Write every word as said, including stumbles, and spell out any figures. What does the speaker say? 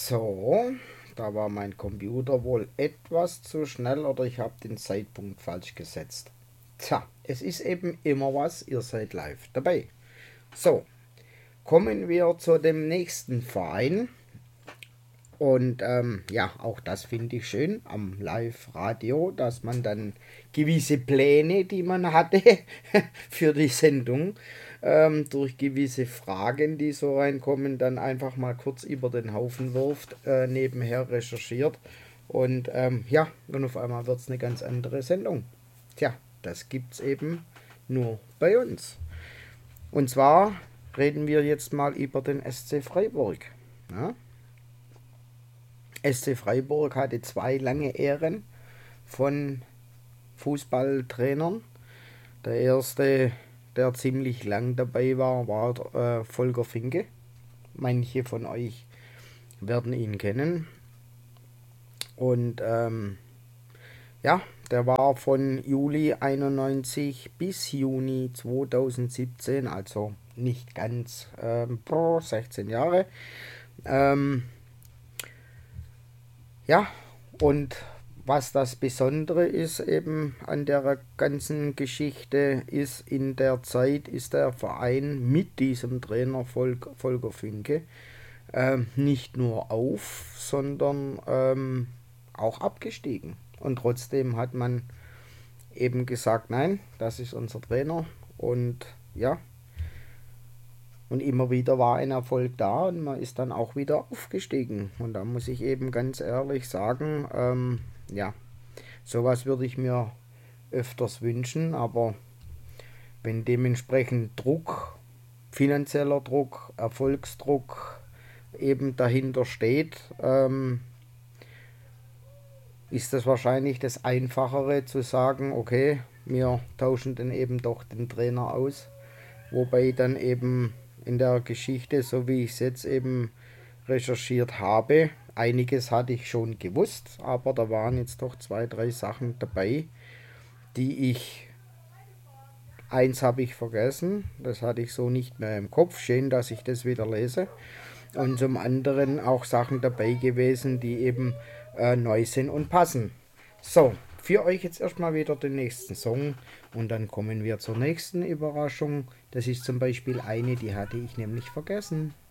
So, da war mein Computer wohl etwas zu schnell oder ich habe den Zeitpunkt falsch gesetzt. Tja, es ist eben immer was, ihr seid live dabei. So, kommen wir zu dem nächsten Verein. Und ähm, ja, auch das finde ich schön am Live-Radio, dass man dann gewisse Pläne, die man hatte für die Sendung, ähm, durch gewisse Fragen, die so reinkommen, dann einfach mal kurz über den Haufen wirft, äh, nebenher recherchiert. Und ähm, ja, und auf einmal wird es eine ganz andere Sendung. Tja, das gibt's eben nur bei uns. Und zwar reden wir jetzt mal über den S C Freiburg. Ja? S C Freiburg hatte zwei lange Ähren von Fußballtrainern. Der erste, der ziemlich lang dabei war, war äh, Volker Finke. Manche von euch werden ihn kennen. Und ähm, ja, der war von Juli einundneunzig bis Juni zweitausendsiebzehn, also nicht ganz ähm, sechzehn Jahre. Ähm, Ja, und was das Besondere ist eben an der ganzen Geschichte, ist in der Zeit ist der Verein mit diesem Trainer Volk, Volker Finke ähm, nicht nur auf, sondern ähm, auch abgestiegen. Und trotzdem hat man eben gesagt, nein, das ist unser Trainer. Und ja, und immer wieder war ein Erfolg da und man ist dann auch wieder aufgestiegen. Und da muss ich eben ganz ehrlich sagen, ähm, ja, sowas würde ich mir öfters wünschen, aber wenn dementsprechend Druck, finanzieller Druck, Erfolgsdruck eben dahinter steht, ähm, ist das wahrscheinlich das Einfachere zu sagen, okay, wir tauschen dann eben doch den Trainer aus. Wobei dann eben in der Geschichte, so wie ich es jetzt eben recherchiert habe, einiges hatte ich schon gewusst, aber da waren jetzt doch zwei, drei Sachen dabei, die ich, eins habe ich vergessen, das hatte ich so nicht mehr im Kopf, schön, dass ich das wieder lese. Und zum anderen auch Sachen dabei gewesen, die eben äh, neu sind und passen. So, für euch jetzt erstmal wieder den nächsten Song und dann kommen wir zur nächsten Überraschung. Das ist zum Beispiel eine, die hatte ich nämlich vergessen.